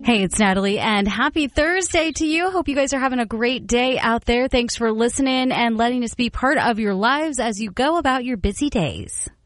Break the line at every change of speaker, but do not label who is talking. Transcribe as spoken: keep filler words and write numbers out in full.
Hey, it's Natalie, and happy Thursday to you. Hope you guys are having a great day out there. Thanks for listening and letting us be part of your lives as you go about your busy days.